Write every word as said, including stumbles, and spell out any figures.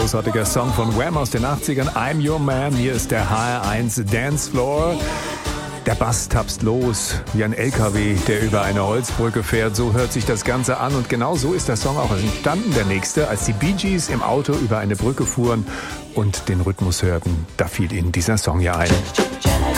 großartiger Song von Wham aus den achtzigern, I'm Your Man. Hier ist der H R eins Dance Floor. Der Bass tapst los wie ein L K W, der über eine Holzbrücke fährt. So hört sich das Ganze an und genau so ist der Song auch entstanden, der nächste, als die Bee Gees im Auto über eine Brücke fuhren und den Rhythmus hörten. Da fiel ihnen dieser Song ja ein.